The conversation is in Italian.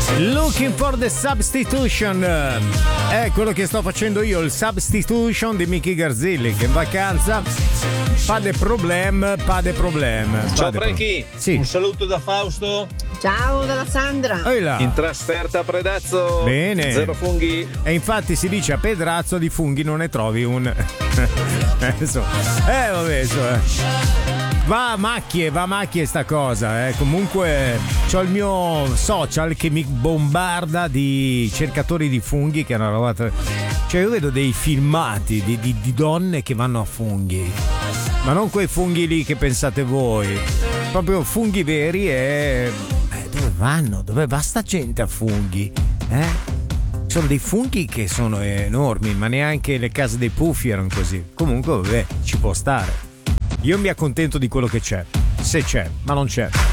Looking for the substitution. È quello che sto facendo io, il substitution di Mickey Garzilli, che in vacanza pas de problème. Ciao Franky, sì. Un saluto da Fausto. Ciao dalla Sandra. In trasferta a Predazzo. Bene. 0 funghi. E infatti si dice a Pedrazzo di funghi non ne trovi un. Vabbè, Va a macchie sta cosa, Comunque c'ho il mio social che mi bombarda di cercatori di funghi, che è una roba. Cioè io vedo dei filmati di donne che vanno a funghi, ma non quei funghi lì che pensate voi, proprio funghi veri. E dove vanno? Dove va sta gente a funghi? Sono dei funghi che sono enormi, ma neanche le case dei puffi erano così. Comunque vabbè, ci può stare. Io mi accontento di quello che c'è, se c'è, ma non c'è.